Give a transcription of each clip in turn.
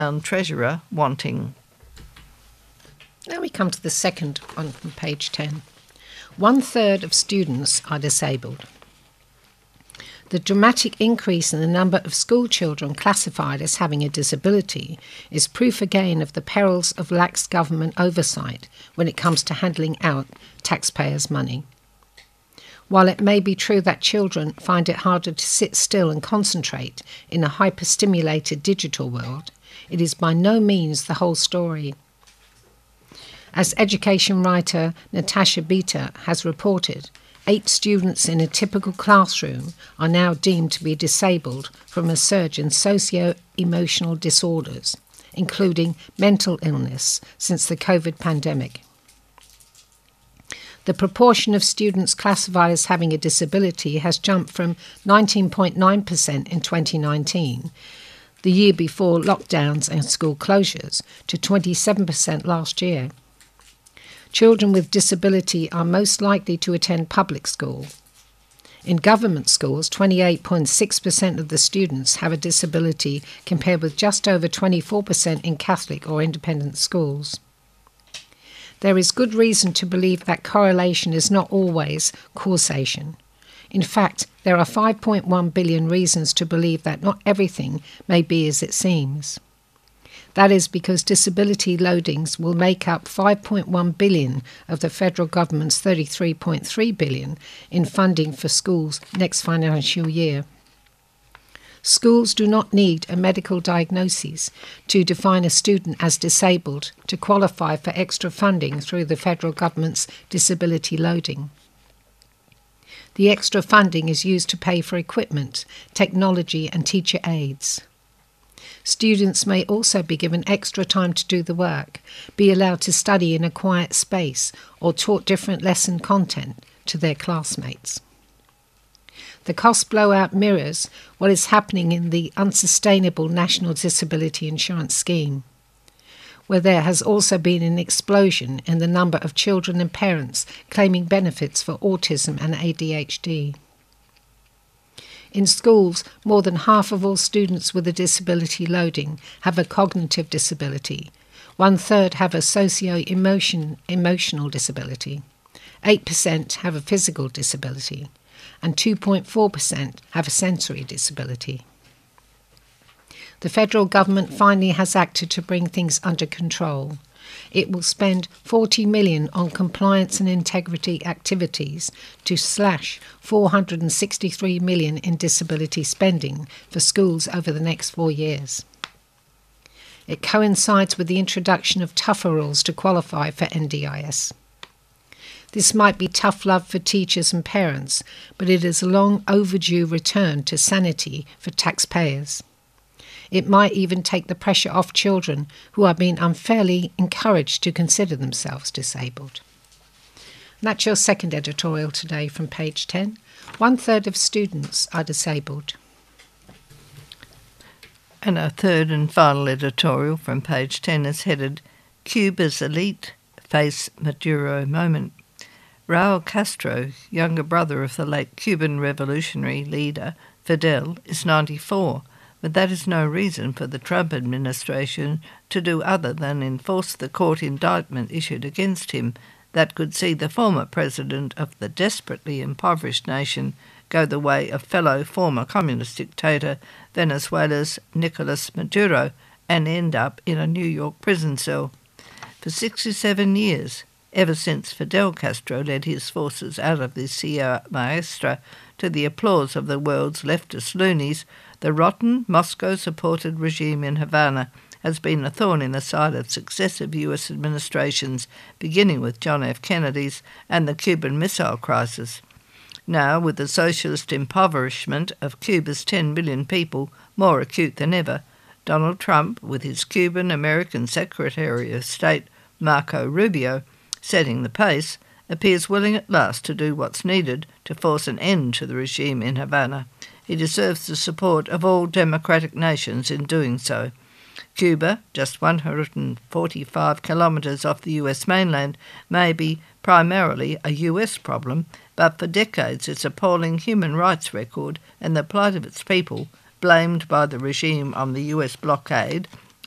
Treasurer wanting. Now we come to the second one from page 10. 1/3 of students are disabled. The dramatic increase in the number of school children classified as having a disability is proof again of the perils of lax government oversight when it comes to handling out taxpayers' money. While it may be true that children find it harder to sit still and concentrate in a hyper-stimulated digital world, it is by no means the whole story. As education writer Natasha Beta has reported, 8 students in a typical classroom are now deemed to be disabled from a surge in socio-emotional disorders, including mental illness, since the COVID pandemic. The proportion of students classified as having a disability has jumped from 19.9% in 2019, the year before lockdowns and school closures, to 27% last year. Children with disability are most likely to attend public school. In government schools, 28.6% of the students have a disability, compared with just over 24% in Catholic or independent schools. There is good reason to believe that correlation is not always causation. In fact, there are 5.1 billion reasons to believe that not everything may be as it seems. That is because disability loadings will make up 5.1 billion of the federal government's 33.3 billion in funding for schools next financial year. Schools do not need a medical diagnosis to define a student as disabled to qualify for extra funding through the federal government's disability loading. The extra funding is used to pay for equipment, technology and teacher aides. Students may also be given extra time to do the work, be allowed to study in a quiet space, or taught different lesson content to their classmates. The cost blowout mirrors what is happening in the unsustainable National Disability Insurance Scheme, where there has also been an explosion in the number of children and parents claiming benefits for autism and ADHD. In schools, more than half of all students with a disability loading have a cognitive disability. 1/3 have a socio-emotional disability. 8% have a physical disability. And 2.4% have a sensory disability. The federal government finally has acted to bring things under control. It will spend $40 million on compliance and integrity activities to slash $463 million in disability spending for schools over the next 4 years. It coincides with the introduction of tougher rules to qualify for NDIS. This might be tough love for teachers and parents, but it is a long overdue return to sanity for taxpayers. It might even take the pressure off children who are being unfairly encouraged to consider themselves disabled. And that's your second editorial today from page 10. 1/3 of students are disabled. And our third and final editorial from page 10 is headed, Cuba's elite face Maduro moment. Raul Castro, younger brother of the late Cuban revolutionary leader Fidel, is 94, but that is no reason for the Trump administration to do other than enforce the court indictment issued against him that could see the former president of the desperately impoverished nation go the way of fellow former communist dictator Venezuela's Nicolas Maduro and end up in a New York prison cell. For 67 years, ever since Fidel Castro led his forces out of the Sierra Maestra to the applause of the world's leftist loonies, the rotten Moscow-supported regime in Havana has been a thorn in the side of successive US administrations, beginning with John F. Kennedy's and the Cuban Missile Crisis. Now, with the socialist impoverishment of Cuba's 10 million people more acute than ever, Donald Trump, with his Cuban-American Secretary of State Marco Rubio setting the pace, appears willing at last to do what's needed to force an end to the regime in Havana. He deserves the support of all democratic nations in doing so. Cuba, just 145 kilometres off the US mainland, may be primarily a US problem, but for decades its appalling human rights record and the plight of its people, blamed by the regime on the US blockade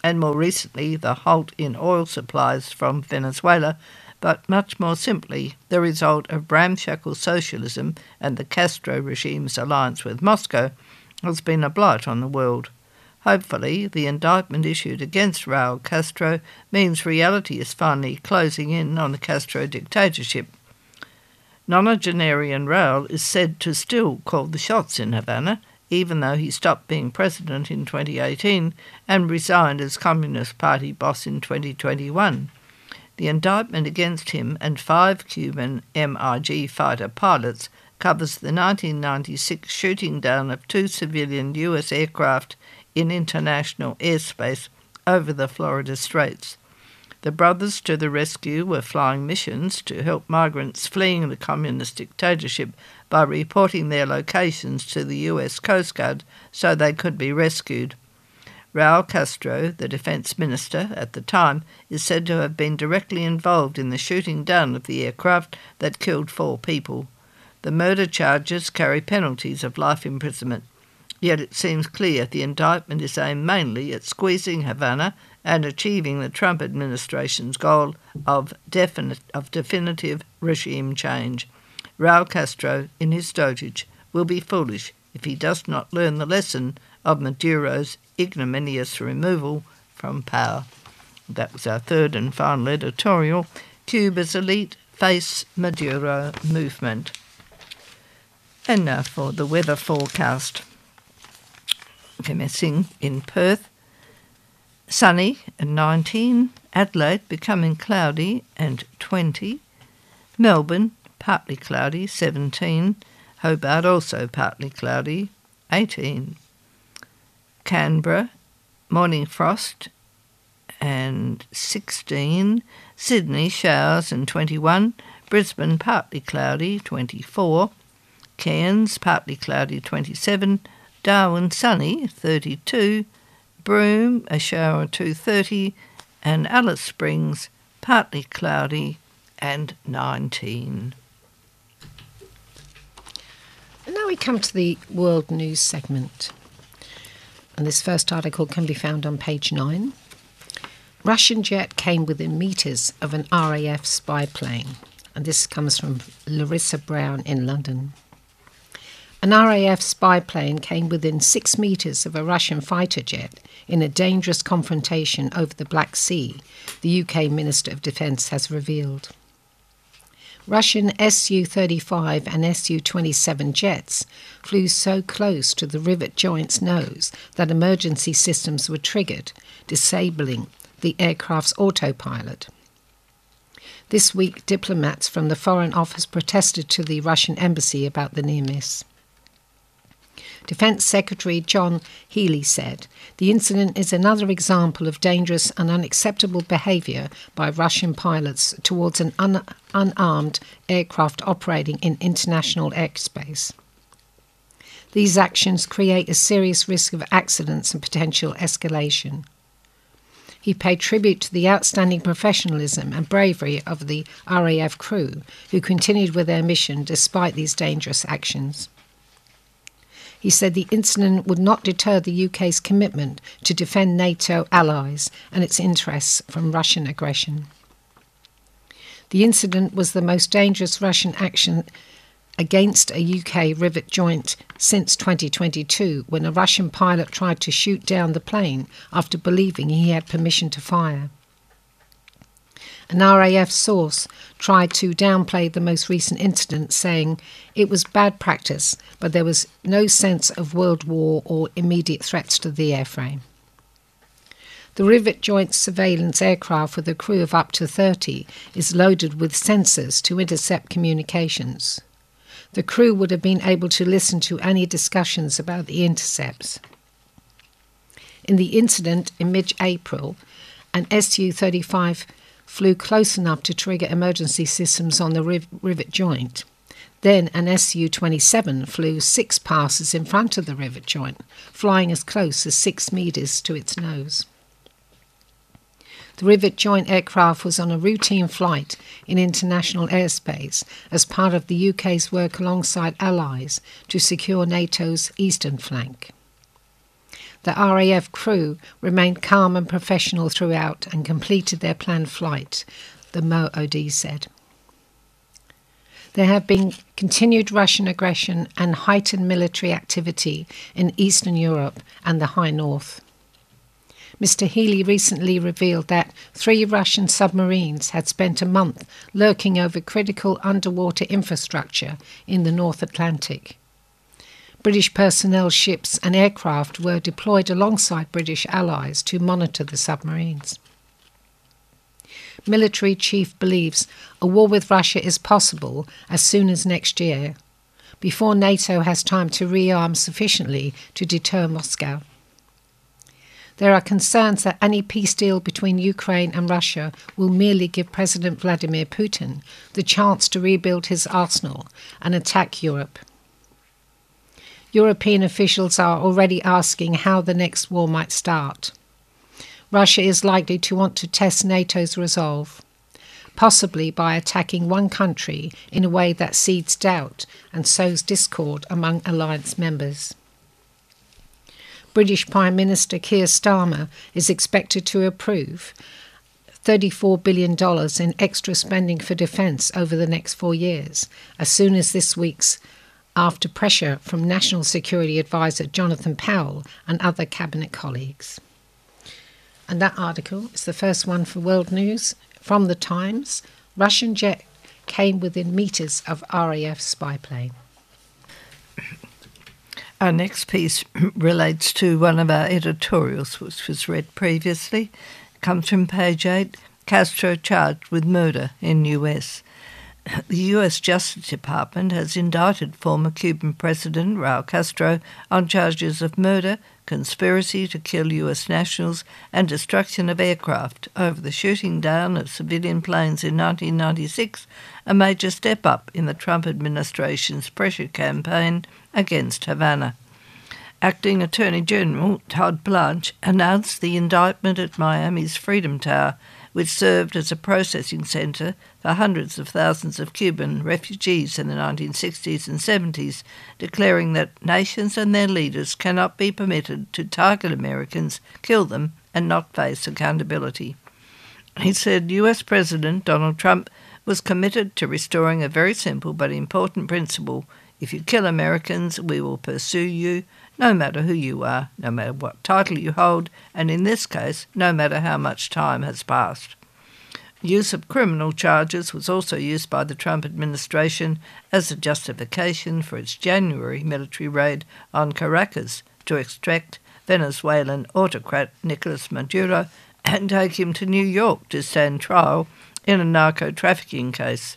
and more recently the halt in oil supplies from Venezuela, but much more simply the result of ramshackle socialism and the Castro regime's alliance with Moscow, has been a blight on the world. Hopefully, the indictment issued against Raul Castro means reality is finally closing in on the Castro dictatorship. Nonagenarian Raul is said to still call the shots in Havana, even though he stopped being president in 2018 and resigned as Communist Party boss in 2021. The indictment against him and 5 Cuban MiG fighter pilots covers the 1996 shooting down of 2 civilian US aircraft in international airspace over the Florida Straits. The Brothers to the Rescue were flying missions to help migrants fleeing the communist dictatorship by reporting their locations to the US Coast Guard so they could be rescued. Raul Castro, the defence minister at the time, is said to have been directly involved in the shooting down of the aircraft that killed 4 people. The murder charges carry penalties of life imprisonment, yet it seems clear the indictment is aimed mainly at squeezing Havana and achieving the Trump administration's goal of definitive regime change. Raul Castro, in his dotage, will be foolish if he does not learn the lesson of Maduro's ignominious removal from power. That was our third and final editorial. Cuba's elite face Maduro movement. And now for the weather forecast. Commencing in Perth, sunny and 19, Adelaide becoming cloudy and 20, Melbourne partly cloudy 17, Hobart also partly cloudy 18, Canberra morning frost and 16, Sydney showers and 21, Brisbane partly cloudy 24, Cairns partly cloudy 27, Darwin sunny 32, Broome a shower or 2 30, and Alice Springs partly cloudy and 19. And now we come to the world news segment. And this first article can be found on page 9. Russian jet came within metres of an RAF spy plane. And this comes from Larissa Brown in London. An RAF spy plane came within 6 metres of a Russian fighter jet in a dangerous confrontation over the Black Sea, the UK Minister of Defence has revealed. Russian Su-35 and Su-27 jets flew so close to the rivet joint's nose that emergency systems were triggered, disabling the aircraft's autopilot. This week, diplomats from the Foreign Office protested to the Russian embassy about the near miss. Defence Secretary John Healey said, "The incident is another example of dangerous and unacceptable behaviour by Russian pilots towards an unarmed aircraft operating in international airspace. These actions create a serious risk of accidents and potential escalation." He paid tribute to the outstanding professionalism and bravery of the RAF crew, who continued with their mission despite these dangerous actions. He said the incident would not deter the UK's commitment to defend NATO allies and its interests from Russian aggression. The incident was the most dangerous Russian action against a UK rivet joint since 2022, when a Russian pilot tried to shoot down the plane after believing he had permission to fire. An RAF source tried to downplay the most recent incident, saying it was bad practice, but there was no sense of world war or immediate threats to the airframe. The rivet joint surveillance aircraft with a crew of up to 30 is loaded with sensors to intercept communications. The crew would have been able to listen to any discussions about the intercepts. In the incident in mid-April, an Su-35 flew close enough to trigger emergency systems on the rivet joint. Then an Su-27 flew 6 passes in front of the rivet joint, flying as close as 6 metres to its nose. The rivet joint aircraft was on a routine flight in international airspace as part of the UK's work alongside allies to secure NATO's eastern flank. The RAF crew remained calm and professional throughout and completed their planned flight, the MOD said. There have been continued Russian aggression and heightened military activity in Eastern Europe and the High North. Mr. Healy recently revealed that 3 Russian submarines had spent a month lurking over critical underwater infrastructure in the North Atlantic. British personnel ships and aircraft were deployed alongside British allies to monitor the submarines. Military chief believes a war with Russia is possible as soon as next year, before NATO has time to rearm sufficiently to deter Moscow. There are concerns that any peace deal between Ukraine and Russia will merely give President Vladimir Putin the chance to rebuild his arsenal and attack Europe. European officials are already asking how the next war might start. Russia is likely to want to test NATO's resolve, possibly by attacking one country in a way that seeds doubt and sows discord among alliance members. British Prime Minister Keir Starmer is expected to approve $34 billion in extra spending for defence over the next 4 years, as soon as this week's after pressure from National Security Advisor Jonathan Powell and other cabinet colleagues. And that article is the first one for World News from The Times. Russian jet came within metres of RAF spy plane. Our next piece relates to one of our editorials, which was read previously. It comes from page 8, Castro charged with murder in US. The US Justice Department has indicted former Cuban President Raul Castro on charges of murder, conspiracy to kill US nationals, and destruction of aircraft over the shooting down of civilian planes in 1996, a major step up in the Trump administration's pressure campaign against Havana. Acting Attorney General Todd Blanche announced the indictment at Miami's Freedom Tower, which served as a processing centre for hundreds of thousands of Cuban refugees in the 1960s and 70s, declaring that nations and their leaders cannot be permitted to target Americans, kill them, and not face accountability. He said US President Donald Trump was committed to restoring a very simple but important principle: if you kill Americans, we will pursue you, no matter who you are, no matter what title you hold, and in this case, no matter how much time has passed. Use of criminal charges was also used by the Trump administration as a justification for its January military raid on Caracas to extract Venezuelan autocrat Nicolas Maduro and take him to New York to stand trial in a narco-trafficking case.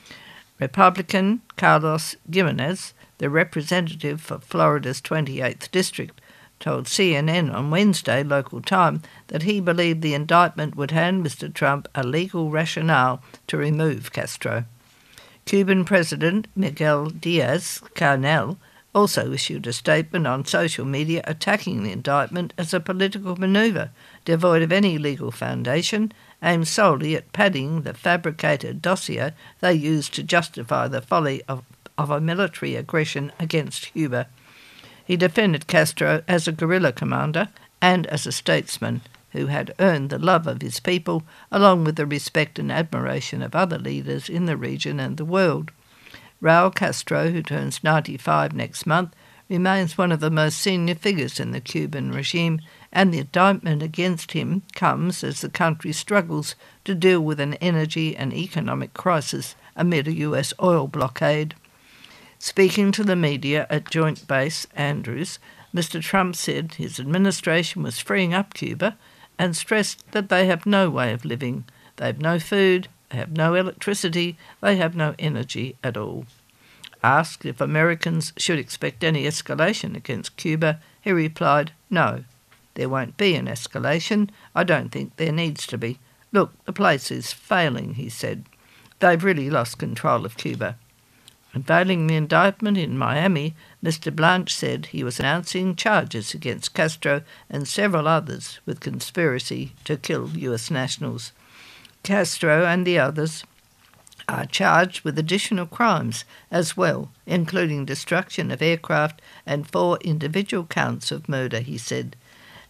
Republican Carlos Gimenez, the representative for Florida's 28th District, told CNN on Wednesday local time that he believed the indictment would hand Mr. Trump a legal rationale to remove Castro. Cuban President Miguel Diaz-Canel also issued a statement on social media attacking the indictment as a political manoeuvre, devoid of any legal foundation, aimed solely at padding the fabricated dossier they used to justify the folly of a military aggression against Cuba. He defended Castro as a guerrilla commander and as a statesman who had earned the love of his people, along with the respect and admiration of other leaders in the region and the world. Raul Castro, who turns 95 next month, remains one of the most senior figures in the Cuban regime, and the indictment against him comes as the country struggles to deal with an energy and economic crisis amid a US oil blockade. Speaking to the media at Joint Base Andrews, Mr. Trump said his administration was freeing up Cuba and stressed that they have no way of living. They have no food, they have no electricity, they have no energy at all. Asked if Americans should expect any escalation against Cuba, he replied, "No, there won't be an escalation. I don't think there needs to be. Look, the place is failing," he said. "They've really lost control of Cuba." Unveiling the indictment in Miami, Mr. Blanche said he was announcing charges against Castro and several others with conspiracy to kill US nationals. Castro and the others are charged with additional crimes as well, including destruction of aircraft and 4 individual counts of murder, he said.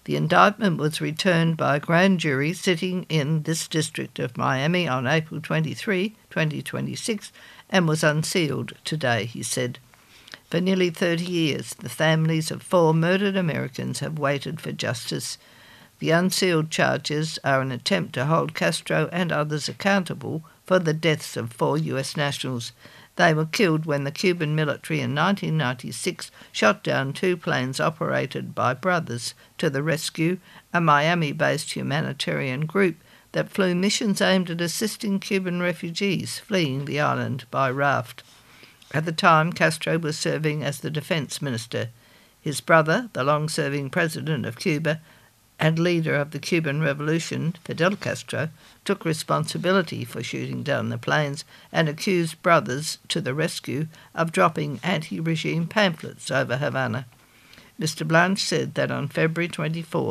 The indictment was returned by a grand jury sitting in this district of Miami on April 23, 2026, and was unsealed today, he said. For nearly 30 years, the families of 4 murdered Americans have waited for justice. The unsealed charges are an attempt to hold Castro and others accountable for the deaths of 4 U.S. nationals. They were killed when the Cuban military in 1996 shot down 2 planes operated by Brothers to the Rescue, a Miami-based humanitarian group that flew missions aimed at assisting Cuban refugees fleeing the island by raft. At the time, Castro was serving as the defense minister. His brother, the long-serving president of Cuba and leader of the Cuban Revolution, Fidel Castro, took responsibility for shooting down the planes and accused Brothers to the Rescue of dropping anti-regime pamphlets over Havana. Mr. Blanche said that on February 24,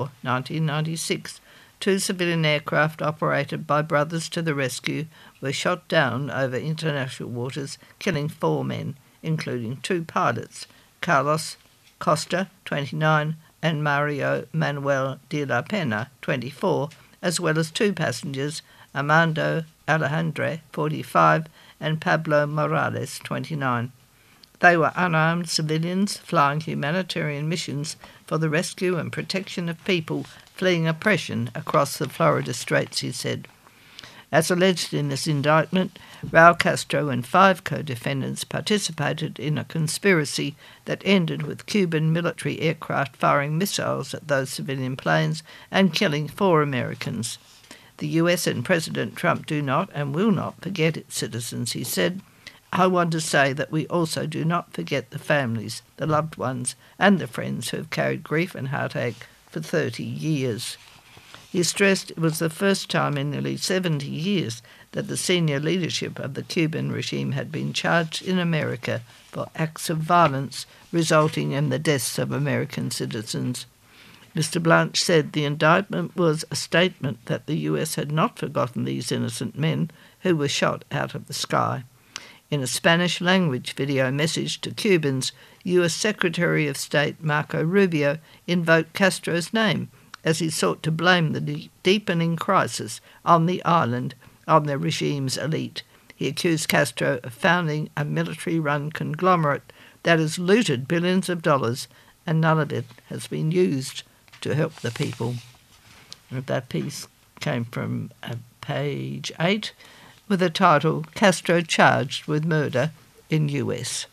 1996, 2 civilian aircraft operated by Brothers to the Rescue were shot down over international waters, killing 4 men, including 2 pilots, Carlos Costa, 29, and Mario Manuel de la Pena, 24, as well as 2 passengers, Armando Alejandre, 45, and Pablo Morales, 29. They were unarmed civilians flying humanitarian missions for the rescue and protection of people fleeing oppression across the Florida Straits, he said. As alleged in this indictment, Raul Castro and 5 co-defendants participated in a conspiracy that ended with Cuban military aircraft firing missiles at those civilian planes and killing 4 Americans. The US and President Trump do not and will not forget its citizens, he said. I want to say that we also do not forget the families, the loved ones, and the friends who have carried grief and heartache for 30 years. He stressed it was the first time in nearly 70 years that the senior leadership of the Cuban regime had been charged in America for acts of violence resulting in the deaths of American citizens. Mr. Blanche said the indictment was a statement that the US had not forgotten these innocent men who were shot out of the sky. In a Spanish-language video message to Cubans, US Secretary of State Marco Rubio invoked Castro's name as he sought to blame the deepening crisis on the island on the regime's elite. He accused Castro of founding a military-run conglomerate that has looted billions of dollars, and none of it has been used to help the people. And that piece came from page 8 with the title, Castro Charged with Murder in US.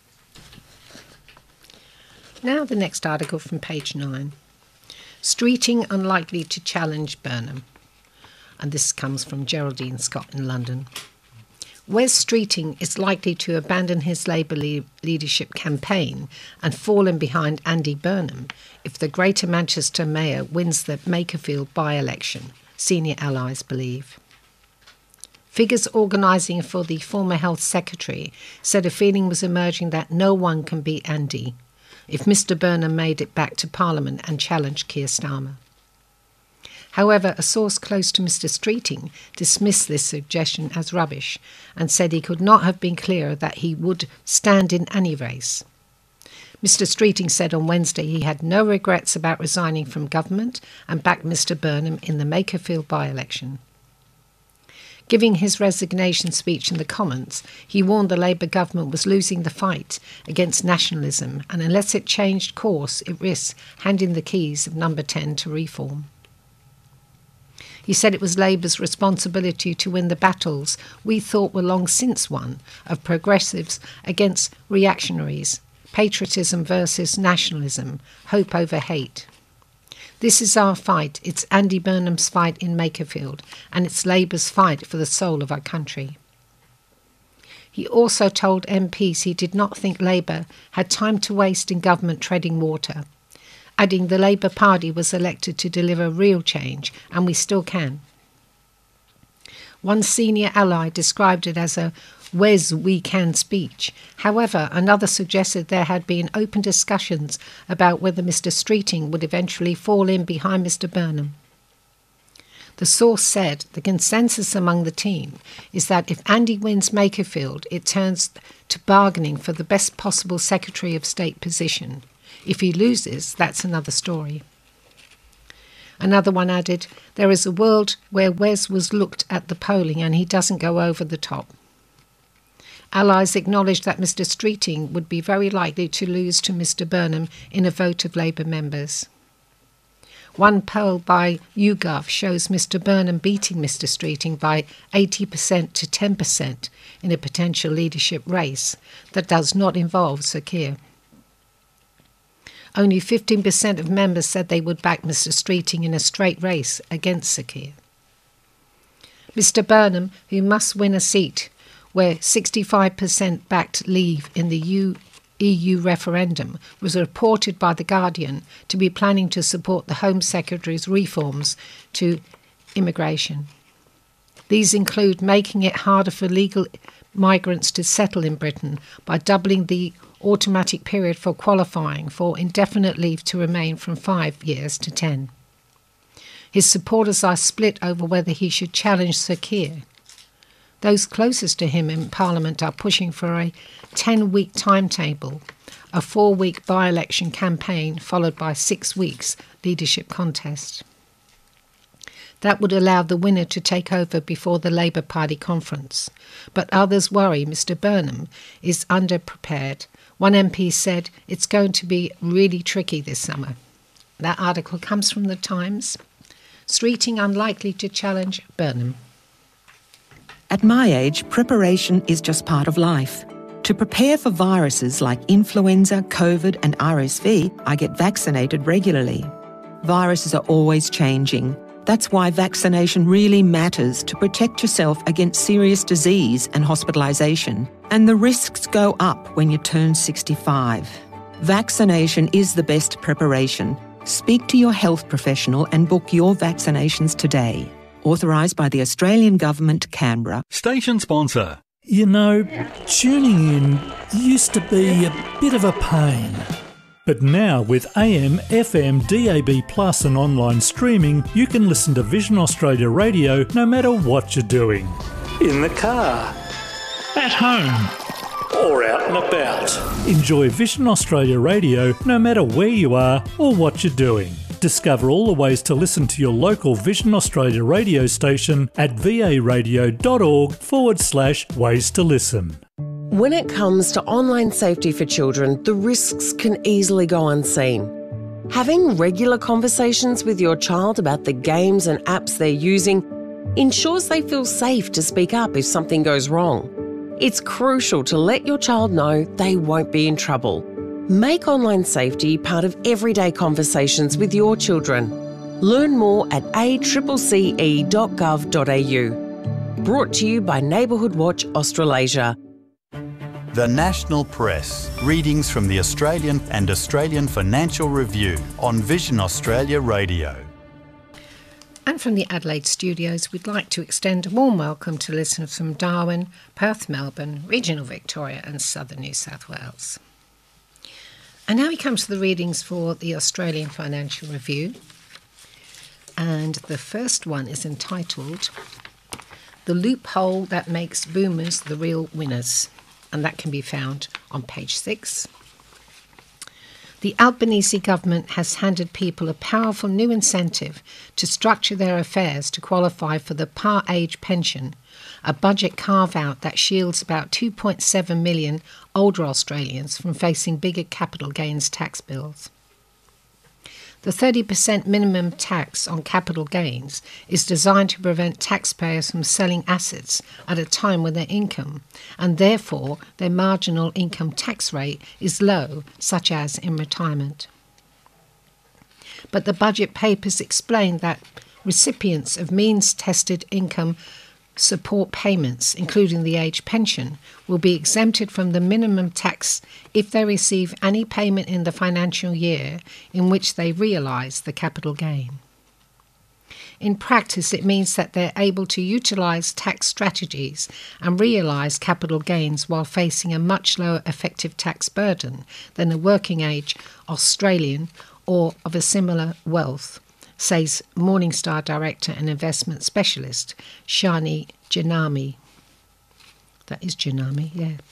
Now the next article from page 9. Streeting unlikely to challenge Burnham. And this comes from Geraldine Scott in London. Wes Streeting is likely to abandon his Labour leadership campaign and fall in behind Andy Burnham if the Greater Manchester Mayor wins the Makerfield by-election, senior allies believe. Figures organising for the former Health Secretary said a feeling was emerging that no one can beat Andy if Mr Burnham made it back to Parliament and challenged Keir Starmer. However, a source close to Mr Streeting dismissed this suggestion as rubbish and said he could not have been clearer that he would stand in any race. Mr Streeting said on Wednesday he had no regrets about resigning from government and backed Mr Burnham in the Makerfield by-election. Giving his resignation speech in the Commons, he warned the Labour government was losing the fight against nationalism, and unless it changed course, it risked handing the keys of Number 10 to reform. He said it was Labour's responsibility to win the battles we thought were long since won, of progressives against reactionaries, patriotism versus nationalism, hope over hate. This is our fight. It's Andy Burnham's fight in Makerfield, and it's Labour's fight for the soul of our country. He also told MPs he did not think Labour had time to waste in government treading water, adding the Labour Party was elected to deliver real change, and we still can. One senior ally described it as a "Wes we can" speech. However, another suggested there had been open discussions about whether Mr Streeting would eventually fall in behind Mr Burnham. The source said the consensus among the team is that if Andy wins Makerfield, it turns to bargaining for the best possible Secretary of State position. If he loses, that's another story. Another one added, "There is a world where Wes was looked at the polling and he doesn't go over the top." Allies acknowledged that Mr Streeting would be very likely to lose to Mr Burnham in a vote of Labour members. One poll by YouGov shows Mr Burnham beating Mr Streeting by 80% to 10% in a potential leadership race that does not involve Sir Keir. Only 15% of members said they would back Mr Streeting in a straight race against Sir Keir. Mr Burnham, who must win a seat where 65% backed Leave in the EU referendum, was reported by The Guardian to be planning to support the Home Secretary's reforms to immigration. These include making it harder for legal migrants to settle in Britain by doubling the automatic period for qualifying for indefinite leave to remain from 5 years to 10. His supporters are split over whether he should challenge Sir Keir. Those closest to him in Parliament are pushing for a 10-week timetable, a 4-week by-election campaign followed by 6 weeks leadership contest. That would allow the winner to take over before the Labour Party conference. But others worry Mr Burnham is underprepared. One MP said it's going to be really tricky this summer. That article comes from The Times. Streeting unlikely to challenge Burnham. At my age, preparation is just part of life. To prepare for viruses like influenza, COVID and RSV, I get vaccinated regularly. Viruses are always changing. That's why vaccination really matters to protect yourself against serious disease and hospitalisation. And the risks go up when you turn 65. Vaccination is the best preparation. Speak to your health professional and book your vaccinations today. Authorised by the Australian Government, Canberra. Station sponsor. You know, tuning in used to be a bit of a pain. But now with AM, FM, DAB Plus and online streaming, you can listen to Vision Australia Radio no matter what you're doing. In the car, at home, or out and about. Enjoy Vision Australia Radio no matter where you are or what you're doing. Discover all the ways to listen to your local Vision Australia radio station at varadio.org/ways to listen. When it comes to online safety for children, the risks can easily go unseen. Having regular conversations with your child about the games and apps they're using ensures they feel safe to speak up if something goes wrong. It's crucial to let your child know they won't be in trouble. Make online safety part of everyday conversations with your children. Learn more at accce.gov.au. Brought to you by Neighbourhood Watch Australasia. The National Press. Readings from the Australian and Australian Financial Review on Vision Australia Radio. And from the Adelaide studios, we'd like to extend a warm welcome to listeners from Darwin, Perth, Melbourne, regional Victoria and southern New South Wales. And now we come to the readings for the Australian Financial Review. And the first one is entitled The Loophole That Makes Boomers the Real Winners. And that can be found on page 6. The Albanese government has handed people a powerful new incentive to structure their affairs to qualify for the par-age pension, a budget carve-out that shields about 2.7 million older Australians from facing bigger capital gains tax bills. The 30% minimum tax on capital gains is designed to prevent taxpayers from selling assets at a time when their income, and therefore their marginal income tax rate, is low, such as in retirement. But the budget papers explain that recipients of means-tested income support payments, including the age pension, will be exempted from the minimum tax if they receive any payment in the financial year in which they realise the capital gain. In practice, it means that they're able to utilise tax strategies and realise capital gains while facing a much lower effective tax burden than a working-age Australian or of a similar wealth, says Morningstar Director and Investment Specialist Shani Janami. That is Janami, yeah.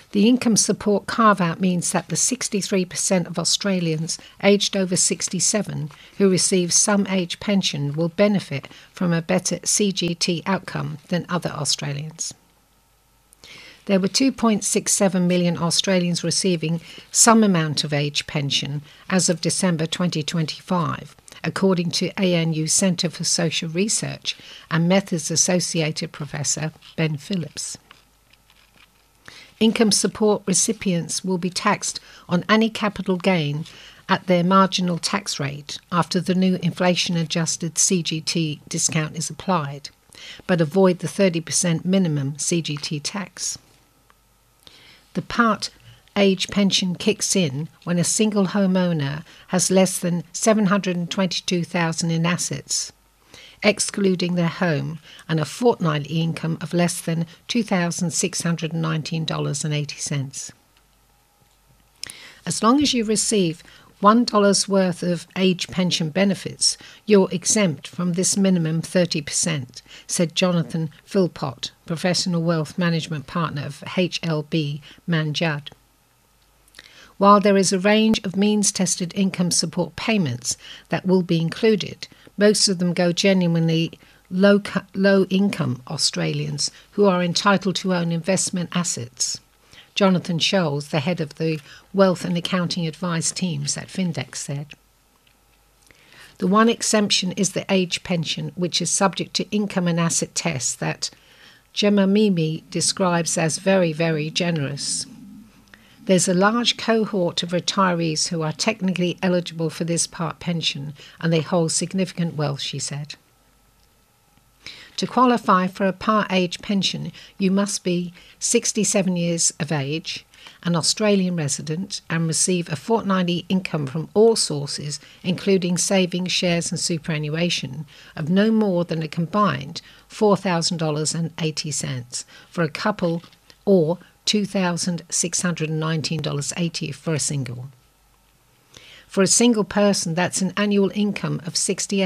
The income support carve-out means that the 63% of Australians aged over 67 who receive some age pension will benefit from a better CGT outcome than other Australians. There were 2.67 million Australians receiving some amount of age pension as of December 2025, according to ANU Centre for Social Research and Methods Associated Professor Ben Phillips. Income support recipients will be taxed on any capital gain at their marginal tax rate after the new inflation-adjusted CGT discount is applied, but avoid the 30% minimum CGT tax. The Part Age pension kicks in when a single homeowner has less than $722,000 in assets, excluding their home, and a fortnightly income of less than $2,619.80. As long as you receive $1 worth of age pension benefits, you're exempt from this minimum 30%, said Jonathan Philpott, Professional Wealth Management Partner of HLB Man Judd. While there is a range of means-tested income support payments that will be included, most of them go genuinely low-income Australians who are entitled to own investment assets. Jonathan Scholes, the head of the Wealth and Accounting Advice teams at Findex, said. The one exemption is the age pension, which is subject to income and asset tests that Gemma Mimi describes as very, very generous. There's a large cohort of retirees who are technically eligible for this part pension, and they hold significant wealth, she said. To qualify for a part age pension, you must be 67 years of age, an Australian resident, and receive a fortnightly income from all sources, including savings, shares and superannuation, of no more than a combined $4,000.80 for a couple, or $2,619.80 for a single. For a single person, that's an annual income of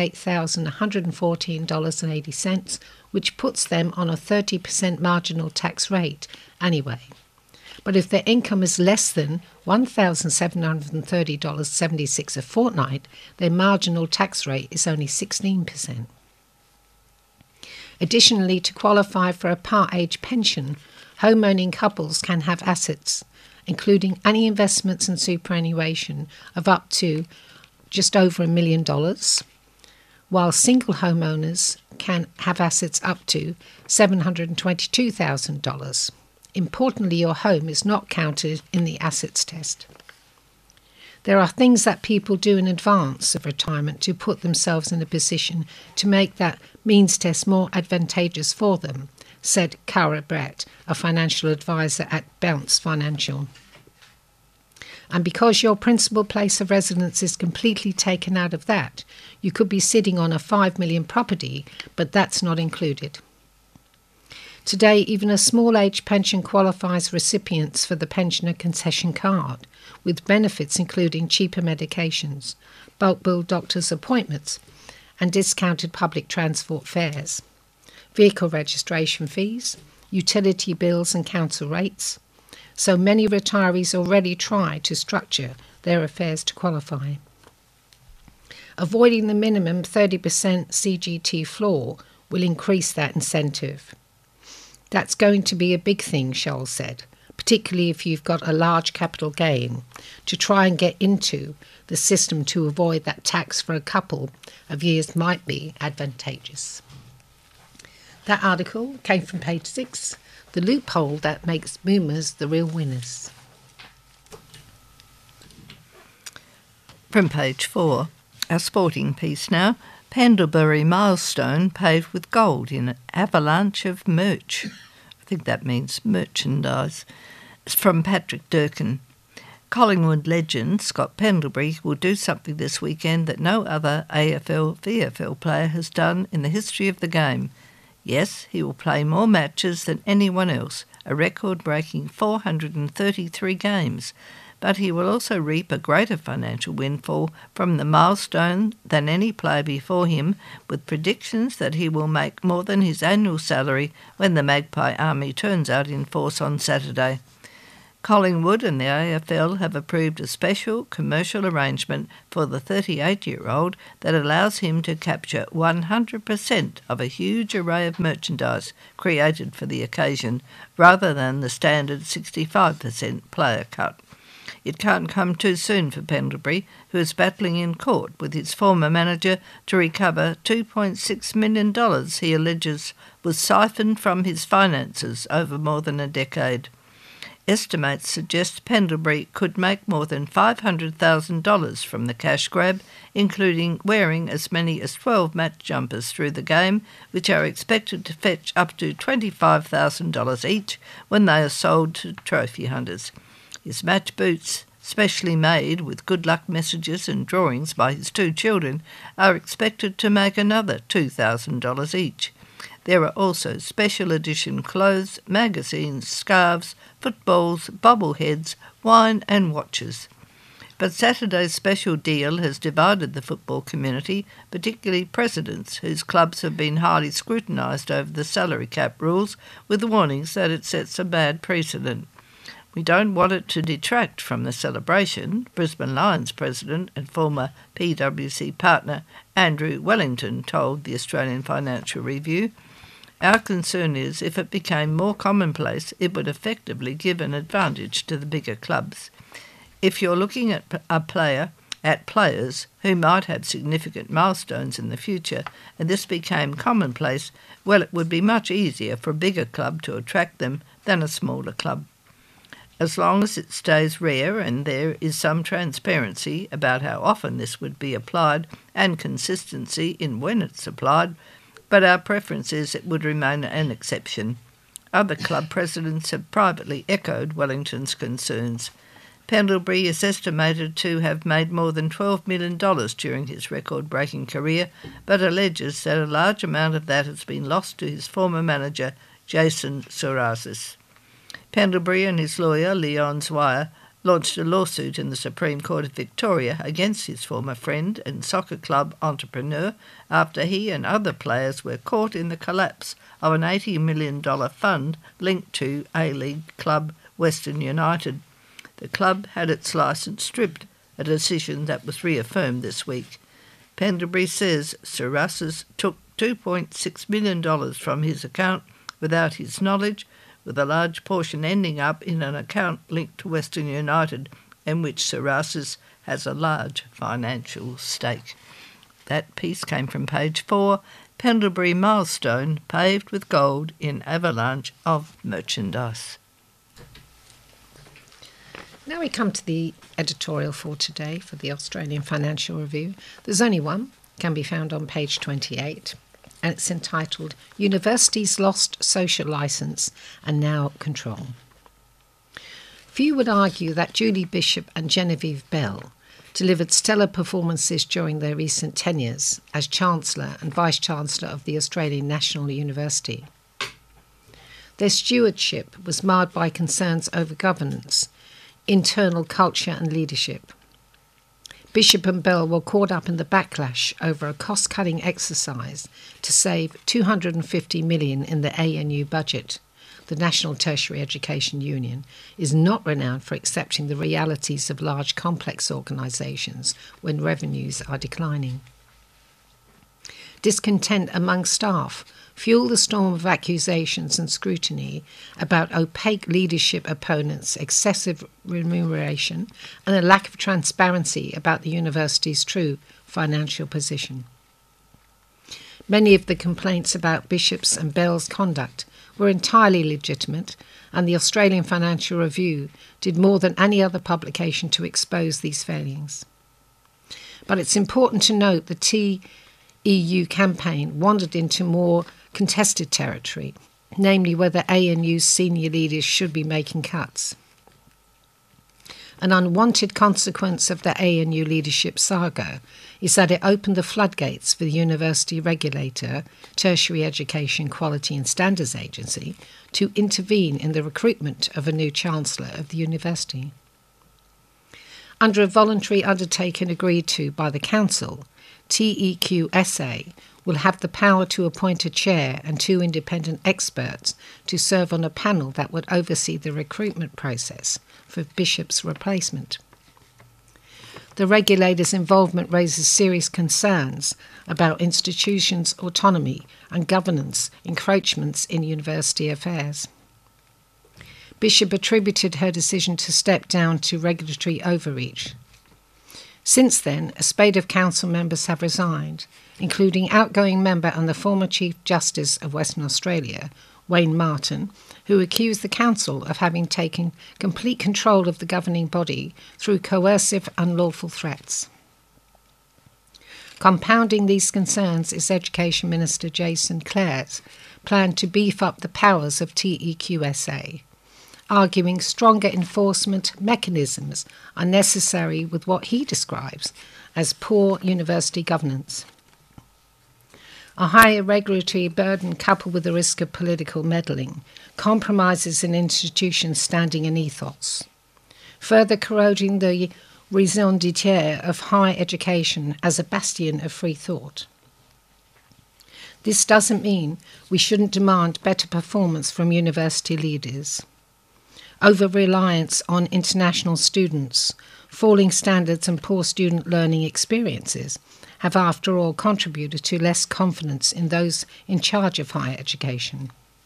$68,114.80, which puts them on a 30% marginal tax rate anyway. But if their income is less than $1,730.76 a fortnight, their marginal tax rate is only 16%. Additionally, to qualify for a part-age pension, home-owning couples can have assets, including any investments and superannuation, of up to just over $1 million, while single homeowners can have assets up to $722,000. Importantly, your home is not counted in the assets test. There are things that people do in advance of retirement to put themselves in a position to make that means test more advantageous for them, said Cara Brett, a financial advisor at Bounce Financial. And because your principal place of residence is completely taken out of that, you could be sitting on a $5 million property, but that's not included. Today, even a small age pension qualifies recipients for the pensioner concession card, with benefits including cheaper medications, bulk bill doctor's appointments, and discounted public transport fares, vehicle registration fees, utility bills and council rates. So many retirees already try to structure their affairs to qualify. Avoiding the minimum 30% CGT floor will increase that incentive. That's going to be a big thing, Scholes said, particularly if you've got a large capital gain, to try and get into the system to avoid that tax for a couple of years might be advantageous. That article came from page 6, the loophole that makes boomers the real winners. From page 4, our sporting piece now, Pendlebury milestone paved with gold in an avalanche of merch. I think that means merchandise. It's from Patrick Durkin. Collingwood legend Scott Pendlebury will do something this weekend that no other AFL-VFL player has done in the history of the game. Yes, he will play more matches than anyone else, a record-breaking 433 games, but he will also reap a greater financial windfall from the milestone than any player before him, with predictions that he will make more than his annual salary when the Magpie Army turns out in force on Saturday. Collingwood and the AFL have approved a special commercial arrangement for the 38-year-old that allows him to capture 100% of a huge array of merchandise created for the occasion, rather than the standard 65% player cut. It can't come too soon for Pendlebury, who is battling in court with his former manager to recover $2.6 million he alleges was siphoned from his finances over more than a decade. Estimates suggest Pendlebury could make more than $500,000 from the cash grab, including wearing as many as 12 match jumpers through the game, which are expected to fetch up to $25,000 each when they are sold to trophy hunters. His match boots, specially made with good luck messages and drawings by his 2 children, are expected to make another $2,000 each. There are also special edition clothes, magazines, scarves, footballs, bobbleheads, wine and watches. But Saturday's special deal has divided the football community, particularly presidents, whose clubs have been highly scrutinised over the salary cap rules, with warnings that it sets a bad precedent. We don't want it to detract from the celebration, Brisbane Lions president and former PwC partner Andrew Wellington told the Australian Financial Review. Our concern is if it became more commonplace, it would effectively give an advantage to the bigger clubs. If you're looking at players who might have significant milestones in the future, and this became commonplace, well, it would be much easier for a bigger club to attract them than a smaller club. As long as it stays rare and there is some transparency about how often this would be applied and consistency in when it's applied, but our preference is it would remain an exception. Other club presidents have privately echoed Wellington's concerns. Pendlebury is estimated to have made more than $12 million during his record-breaking career, but alleges that a large amount of that has been lost to his former manager, Jason Sourazis. Pendlebury and his lawyer, Leon Zweier, launched a lawsuit in the Supreme Court of Victoria against his former friend and soccer club entrepreneur after he and other players were caught in the collapse of an $80 million fund linked to A-League club Western United. The club had its licence stripped, a decision that was reaffirmed this week. Pendlebury says Sourazis took $2.6 million from his account without his knowledge, with a large portion ending up in an account linked to Western United, in which Sourazis has a large financial stake. That piece came from page 4, Pendlebury milestone paved with gold in avalanche of merchandise. Now we come to the editorial for today for the Australian Financial Review. There's only one, can be found on page 28. And it's entitled, Universities Lost Social Licence and Now Control. Few would argue that Julie Bishop and Genevieve Bell delivered stellar performances during their recent tenures as Chancellor and Vice-Chancellor of the Australian National University. Their stewardship was marred by concerns over governance, internal culture and leadership. Bishop and Bell were caught up in the backlash over a cost-cutting exercise to save $250 million in the ANU budget. The National Tertiary Education Union is not renowned for accepting the realities of large complex organisations when revenues are declining. Discontent among staff fueled the storm of accusations and scrutiny about opaque leadership opponents, excessive remuneration, and a lack of transparency about the university's true financial position. Many of the complaints about Bishop's and Bell's conduct were entirely legitimate, and the Australian Financial Review did more than any other publication to expose these failings. But it's important to note the TEU campaign wandered into more contested territory, namely whether ANU's senior leaders should be making cuts. An unwanted consequence of the ANU leadership saga is that it opened the floodgates for the university regulator, Tertiary Education Quality and Standards Agency, to intervene in the recruitment of a new Chancellor of the university. Under a voluntary undertaking agreed to by the Council, TEQSA will have the power to appoint a chair and 2 independent experts to serve on a panel that would oversee the recruitment process for Bishop's replacement. The regulator's involvement raises serious concerns about institutions' autonomy and governance encroachments in university affairs. Bishop attributed her decision to step down to regulatory overreach. Since then, a spate of council members have resigned, including outgoing member and the former Chief Justice of Western Australia, Wayne Martin, who accused the council of having taken complete control of the governing body through coercive, unlawful threats. Compounding these concerns is Education Minister Jason Clare's plan to beef up the powers of TEQSA, arguing stronger enforcement mechanisms are necessary with what he describes as poor university governance. A higher regulatory burden coupled with the risk of political meddling compromises an institution's standing and ethos, further corroding the raison d'etre of higher education as a bastion of free thought. This doesn't mean we shouldn't demand better performance from university leaders. Over-reliance on international students, falling standards and poor student learning experiences have after all contributed to less confidence in those in charge of higher education.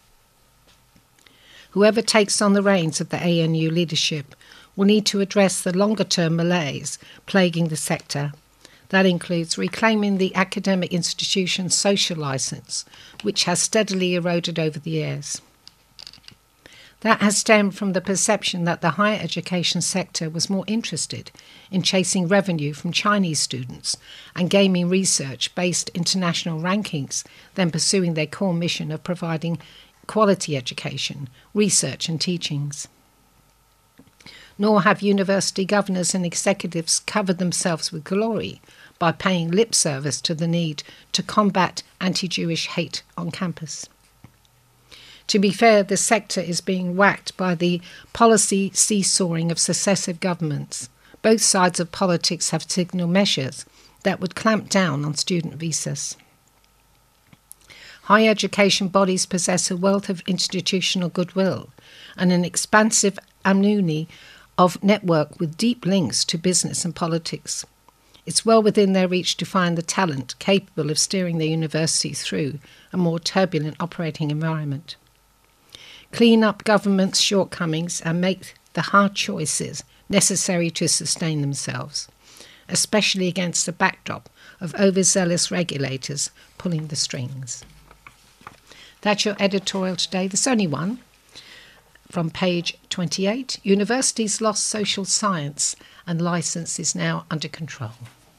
Whoever takes on the reins of the ANU leadership will need to address the longer-term malaise plaguing the sector. That includes reclaiming the academic institution's social licence, which has steadily eroded over the years. That has stemmed from the perception that the higher education sector was more interested in chasing revenue from Chinese students and gaming research-based international rankings than pursuing their core mission of providing quality education, research and teachings. Nor have university governors and executives covered themselves with glory by paying lip service to the need to combat anti-Jewish hate on campus. To be fair, the sector is being whacked by the policy seesawing of successive governments. Both sides of politics have signalled measures that would clamp down on student visas. Higher education bodies possess a wealth of institutional goodwill and an expansive amnuni of network with deep links to business and politics. It's well within their reach to find the talent capable of steering the university through a more turbulent operating environment. Clean up government's shortcomings and make the hard choices necessary to sustain themselves, especially against the backdrop of overzealous regulators pulling the strings. That's your editorial today. There's only one. From page 28, universities lost social science and licence is now under control.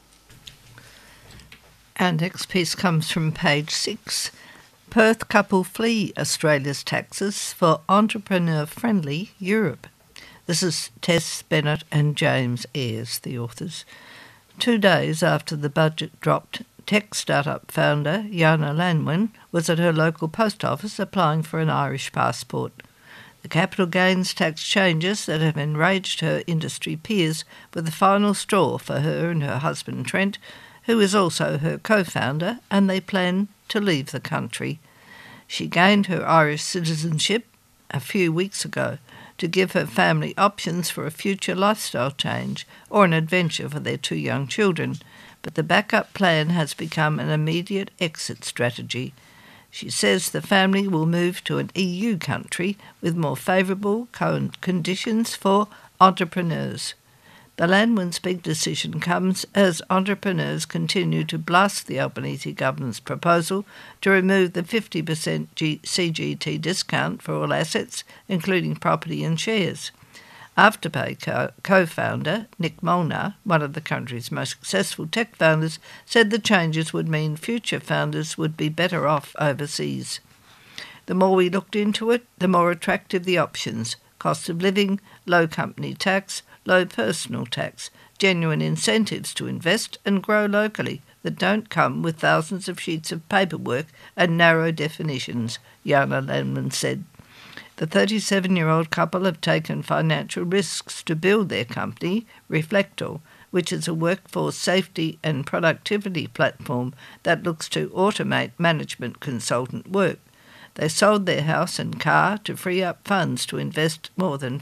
Our next piece comes from page 6. Perth couple flee Australia's taxes for entrepreneur-friendly Europe. This is Tess Bennett and James Ayres, the authors. 2 days after the budget dropped, tech startup founder Jana Lanwin was at her local post office applying for an Irish passport. The capital gains tax changes that have enraged her industry peers were the final straw for her and her husband Trent, who is also her co-founder, and they plan to leave the country. She gained her Irish citizenship a few weeks ago to give her family options for a future lifestyle change or an adventure for their 2 young children, but the backup plan has become an immediate exit strategy. She says the family will move to an EU country with more favourable conditions for entrepreneurs. The Lanwin's big decision comes as entrepreneurs continue to blast the Albanese government's proposal to remove the 50% CGT discount for all assets, including property and shares. Afterpay co-founder Nick Molnar, one of the country's most successful tech founders, said the changes would mean future founders would be better off overseas. The more we looked into it, the more attractive the options: cost of living, low company tax, low personal tax, genuine incentives to invest and grow locally that don't come with thousands of sheets of paperwork and narrow definitions, Jana Lanwin said. The 37-year-old couple have taken financial risks to build their company, Reflector, which is a workforce safety and productivity platform that looks to automate management consultant work. They sold their house and car to free up funds to invest more than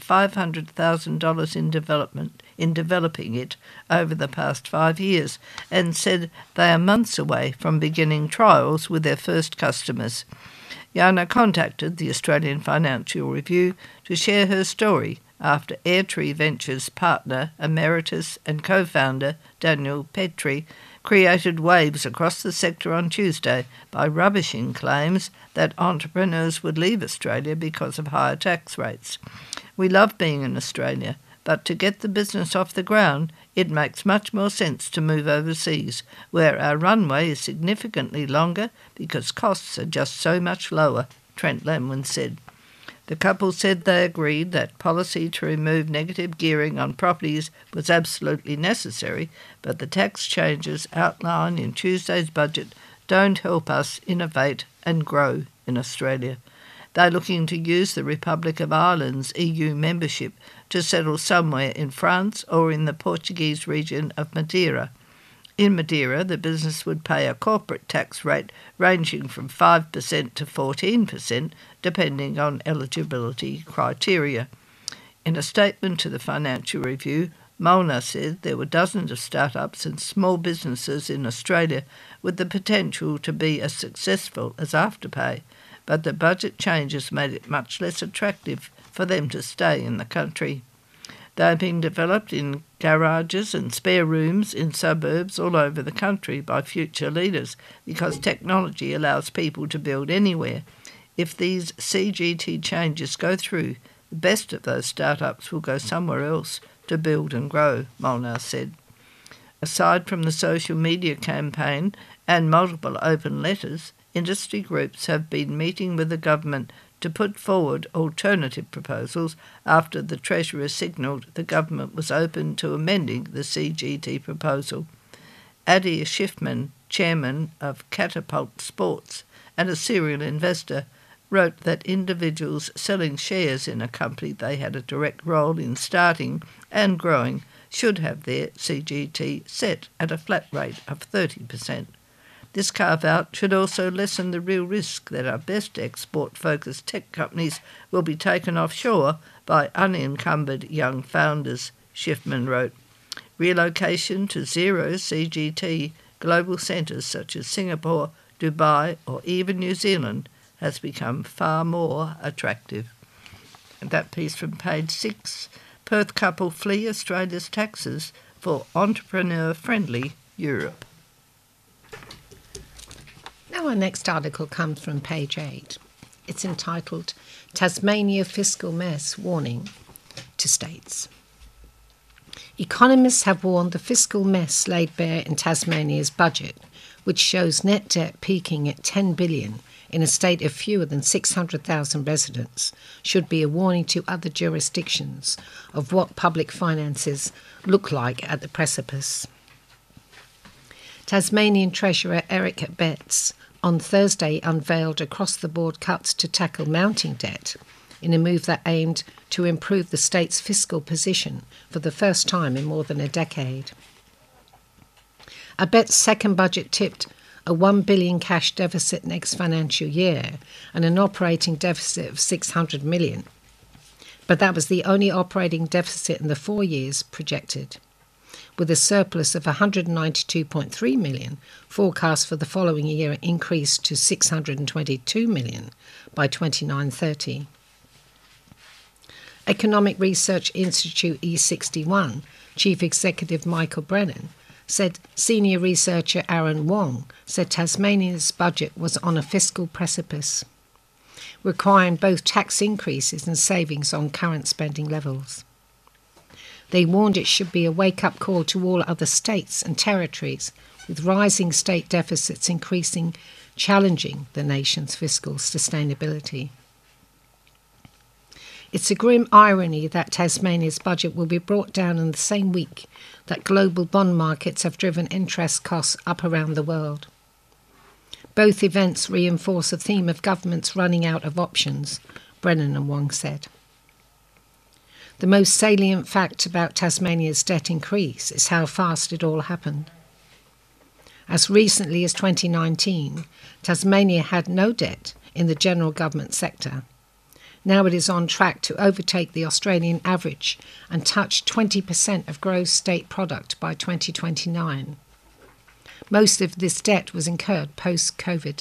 $500,000 in developing it over the past 5 years, and said they are months away from beginning trials with their first customers. Jana contacted the Australian Financial Review to share her story after Airtree Ventures partner, emeritus and co-founder Daniel Petrie created waves across the sector on Tuesday by rubbishing claims that entrepreneurs would leave Australia because of higher tax rates. We love being in Australia, but to get the business off the ground, it makes much more sense to move overseas, where our runway is significantly longer because costs are just so much lower, Trent Lamwin said. The couple said they agreed that policy to remove negative gearing on properties was absolutely necessary, but the tax changes outlined in Tuesday's budget don't help us innovate and grow in Australia. They're looking to use the Republic of Ireland's EU membership to settle somewhere in France or in the Portuguese region of Madeira. In Madeira, the business would pay a corporate tax rate ranging from 5% to 14%, depending on eligibility criteria. In a statement to the Financial Review, Molnar said there were dozens of startups and small businesses in Australia with the potential to be as successful as Afterpay, but the budget changes made it much less attractive for them to stay in the country. They are being developed in garages and spare rooms in suburbs all over the country by future leaders because technology allows people to build anywhere. If these CGT changes go through, the best of those startups will go somewhere else to build and grow, Molnar said. Aside from the social media campaign and multiple open letters, industry groups have been meeting with the government to put forward alternative proposals after the Treasurer signalled the government was open to amending the CGT proposal. Adi Schiffman, chairman of Catapult Sports and a serial investor, wrote that individuals selling shares in a company they had a direct role in starting and growing should have their CGT set at a flat rate of 30%. This carve-out should also lessen the real risk that our best export-focused tech companies will be taken offshore by unencumbered young founders, Schiffman wrote. Relocation to zero CGT global centres such as Singapore, Dubai or even New Zealand has become far more attractive. And that piece from page 6, Perth couple flee Australia's taxes for entrepreneur-friendly Europe. Now our next article comes from page 8. It's entitled Tasmania Fiscal Mess Warning to States. Economists have warned the fiscal mess laid bare in Tasmania's budget, which shows net debt peaking at $10 billion in a state of fewer than 600,000 residents, should be a warning to other jurisdictions of what public finances look like at the precipice. Tasmanian Treasurer Eric Betts on Thursday unveiled across-the-board cuts to tackle mounting debt in a move that aimed to improve the state's fiscal position for the first time in more than a decade. Betts' second budget tipped a $1 billion cash deficit next financial year and an operating deficit of $600 million. But that was the only operating deficit in the 4 years projected, with a surplus of $192.3 million forecast for the following year increased to $622 million by 29/30. Economic Research Institute E61 Chief Executive Michael Brennan said senior researcher Aaron Wong said Tasmania's budget was on a fiscal precipice, requiring both tax increases and savings on current spending levels. They warned it should be a wake-up call to all other states and territories, with rising state deficits challenging the nation's fiscal sustainability. It's a grim irony that Tasmania's budget will be brought down in the same week that global bond markets have driven interest costs up around the world. Both events reinforce a theme of governments running out of options, Brennan and Wong said. The most salient fact about Tasmania's debt increase is how fast it all happened. As recently as 2019, Tasmania had no debt in the general government sector. Now it is on track to overtake the Australian average and touch 20% of gross state product by 2029. Most of this debt was incurred post-COVID.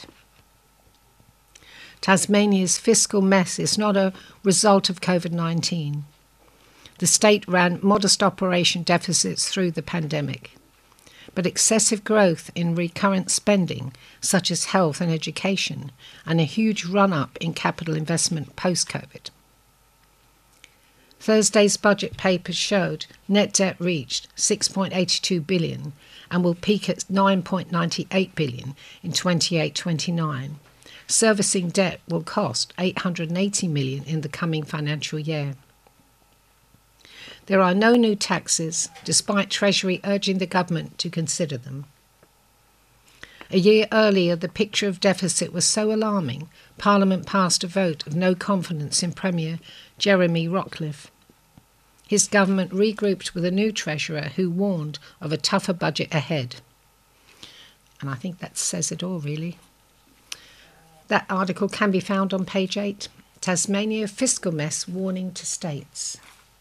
Tasmania's fiscal mess is not a result of COVID-19. The state ran modest operation deficits through the pandemic, but excessive growth in recurrent spending, such as health and education, and a huge run-up in capital investment post-COVID. Thursday's budget papers showed net debt reached $6.82 billion and will peak at $9.98 billion in 28-29. Servicing debt will cost $880 million in the coming financial year. There are no new taxes, despite Treasury urging the government to consider them. A year earlier, the picture of deficit was so alarming, Parliament passed a vote of no confidence in Premier Jeremy Rockliff. His government regrouped with a new Treasurer who warned of a tougher budget ahead. And I think that says it all, really. That article can be found on page 8. Tasmania fiscal mess warning to states.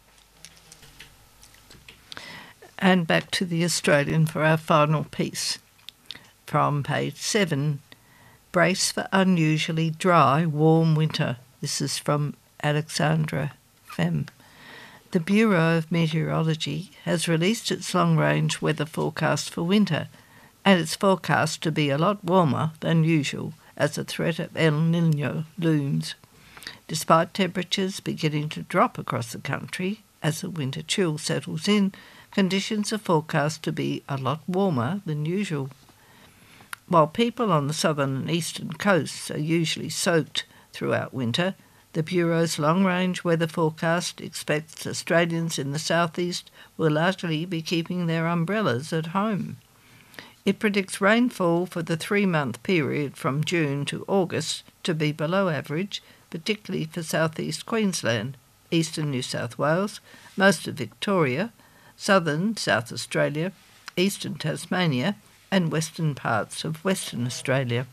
And back to the Australian for our final piece. From page 7, brace for unusually dry, warm winter. This is from Alexandra Fem. The Bureau of Meteorology has released its long-range weather forecast for winter, and it's forecast to be a lot warmer than usual as the threat of El Niño looms. Despite temperatures beginning to drop across the country as the winter chill settles in, conditions are forecast to be a lot warmer than usual. While people on the southern and eastern coasts are usually soaked throughout winter, the Bureau's long-range weather forecast expects Australians in the southeast will largely be keeping their umbrellas at home. It predicts rainfall for the 3-month period from June to August to be below average, particularly for southeast Queensland, eastern New South Wales, most of Victoria, southern South Australia, eastern Tasmania, and western parts of Western Australia.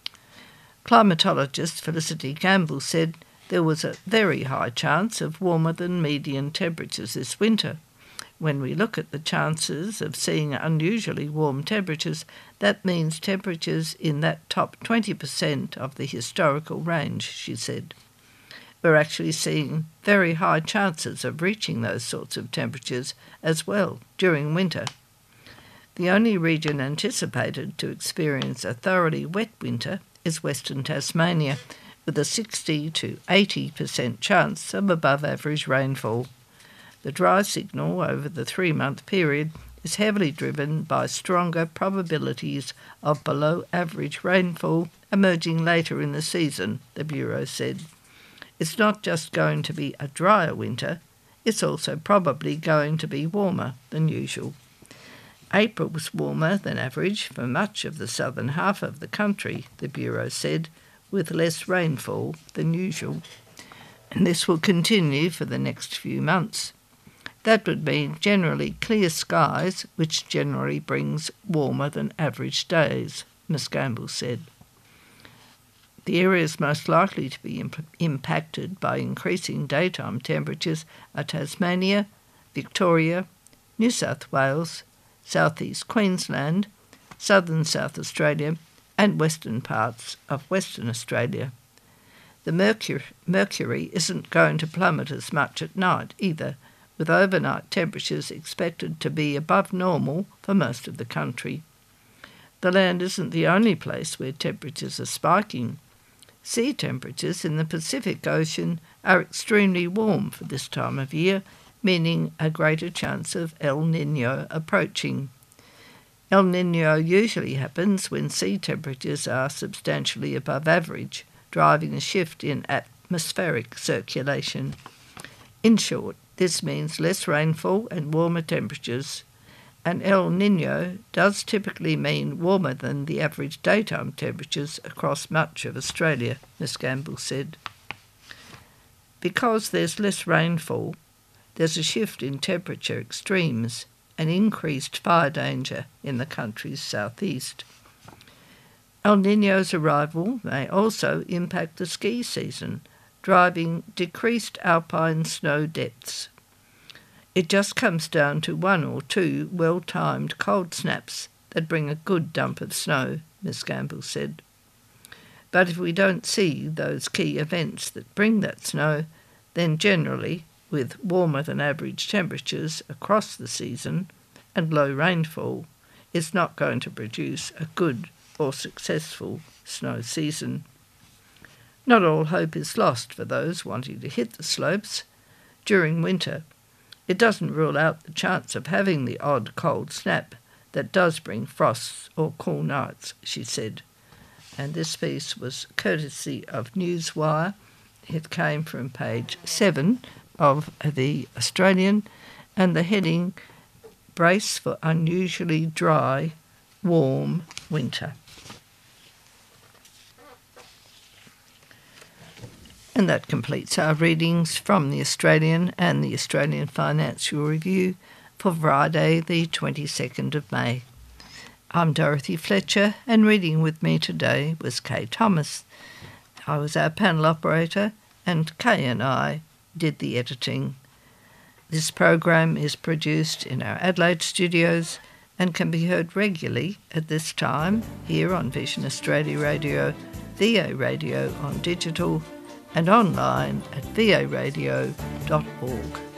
Climatologist Felicity Campbell said there was a very high chance of warmer than median temperatures this winter. When we look at the chances of seeing unusually warm temperatures, that means temperatures in that top 20% of the historical range, she said. We're actually seeing very high chances of reaching those sorts of temperatures as well during winter. The only region anticipated to experience a thoroughly wet winter is Western Tasmania, with a 60 to 80% chance of above-average rainfall. The dry signal over the 3-month period is heavily driven by stronger probabilities of below-average rainfall emerging later in the season, the Bureau said. It's not just going to be a drier winter, it's also probably going to be warmer than usual. April was warmer than average for much of the southern half of the country, the Bureau said, with less rainfall than usual. And this will continue for the next few months. That would mean generally clear skies, which generally brings warmer than average days, Ms Campbell said. The areas most likely to be impacted by increasing daytime temperatures are Tasmania, Victoria, New South Wales, southeast Queensland, southern South Australia, and western parts of Western Australia. The mercury isn't going to plummet as much at night either, with overnight temperatures expected to be above normal for most of the country. The land isn't the only place where temperatures are spiking. Sea temperatures in the Pacific Ocean are extremely warm for this time of year, meaning a greater chance of El Niño approaching. El Niño usually happens when sea temperatures are substantially above average, driving a shift in atmospheric circulation. In short, this means less rainfall and warmer temperatures, and El Niño does typically mean warmer than the average daytime temperatures across much of Australia, Ms Campbell said. Because there's less rainfall, there's a shift in temperature extremes and increased fire danger in the country's southeast. El Niño's arrival may also impact the ski season, driving decreased alpine snow depths. It just comes down to 1 or 2 well-timed cold snaps that bring a good dump of snow, Ms Gamble said. But if we don't see those key events that bring that snow, then generally, with warmer than average temperatures across the season and low rainfall, it's not going to produce a good or successful snow season. Not all hope is lost for those wanting to hit the slopes. During winter, it doesn't rule out the chance of having the odd cold snap that does bring frosts or cool nights, she said. And this piece was courtesy of Newswire. It came from page 7 of The Australian, and the heading, Brace for Unusually Dry, Warm Winter. And that completes our readings from The Australian and The Australian Financial Review for Friday the 22nd of May. I'm Dorothy Fletcher, and reading with me today was Kay Thomas. I was our panel operator, and Kay and I did the editing. This program is produced in our Adelaide studios and can be heard regularly at this time here on Vision Australia Radio, VA Radio on digital, and online at varadio.org.